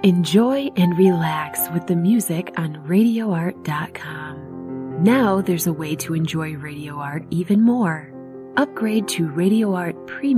Enjoy and relax with the music on RadioArt.com. Now there's a way to enjoy Radio Art even more. Upgrade to Radio Art Premium